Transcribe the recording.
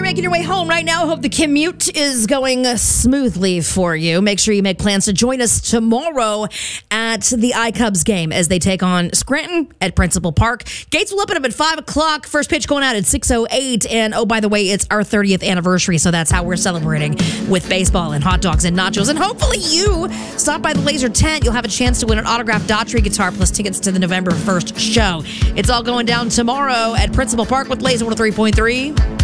making your way home right now, hope the commute is going smoothly for you. Make sure you make plans to join us tomorrow at the iCubs game as they take on Scranton at Principal Park. Gates will open up at 5 o'clock. First pitch going out at 6:08. And oh, by the way, it's our 30th anniversary, so that's how we're celebrating with baseball and hot dogs and nachos. And hopefully you stop by the Laser Tent. You'll have a chance to win an autographed Daughtry guitar plus tickets to the November 1st show. It's all going down tomorrow at Principal Park with Laser 103.3.